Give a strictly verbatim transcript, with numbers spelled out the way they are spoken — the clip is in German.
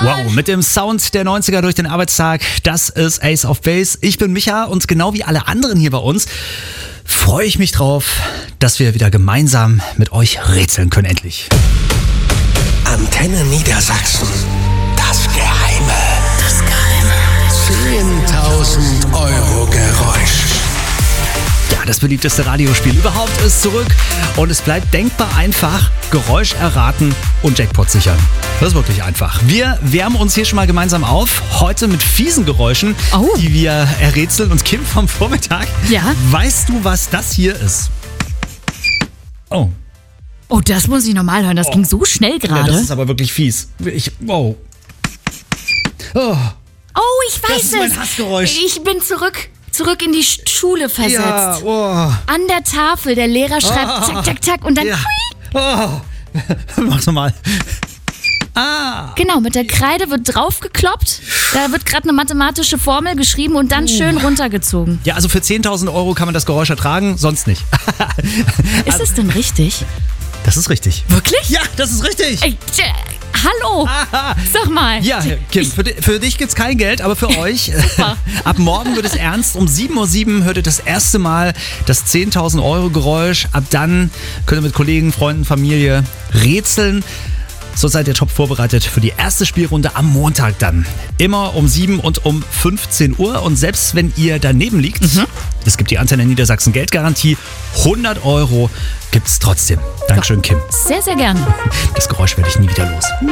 Wow, mit dem Sound der neunziger durch den Arbeitstag, das ist Ace of Base. Ich bin Micha und genau wie alle anderen hier bei uns freue ich mich drauf, dass wir wieder gemeinsam mit euch rätseln können, endlich. Antenne Niedersachsen, das Geheime, Das Geheime. zehntausend Euro Geräusch. Ja, das beliebteste Radiospiel überhaupt ist zurück und es bleibt denkbar einfach, Geräusch erraten und Jackpot sichern. Das ist wirklich einfach. Wir wärmen uns hier schon mal gemeinsam auf, heute mit fiesen Geräuschen, Oh. die wir errätseln. Und Kim vom Vormittag, Ja? weißt du, was das hier ist? Oh, Oh, das muss ich normal hören. Das ging so schnell ja, gerade. das ist aber wirklich fies. Ich, wow. Oh, Oh, ich weiß Das ist mein es. Hassgeräusch. Ich bin zurück, zurück in die Sch- Schule versetzt. ja, oh, An der Tafel, der Lehrer schreibt Ah. zack, zack, zack und dann ja. Oh. Mach's nochmal. genau, mit der Kreide wird draufgekloppt. Da wird gerade eine mathematische Formel geschrieben und dann schön runtergezogen. Ja, also für zehntausend Euro kann man das Geräusch ertragen, sonst nicht. Ist es denn richtig? Das ist richtig. Wirklich? Ja, das ist richtig. Ey, tja, hallo, sag mal. Ja, Kim, für, di- für dich gibt's kein Geld, aber für euch. Ab morgen wird es ernst. Um sieben Uhr sieben hört ihr das erste Mal das zehntausend Euro Geräusch. Ab dann könnt ihr mit Kollegen, Freunden, Familie rätseln. So seid ihr top vorbereitet für die erste Spielrunde am Montag dann. Immer um sieben und um fünfzehn Uhr. Und selbst wenn ihr daneben liegt, es gibt die Antenne Niedersachsen Geldgarantie. hundert Euro gibt's trotzdem. Dankeschön, Kim. Sehr, sehr gerne. Das Geräusch werde ich nie wieder los.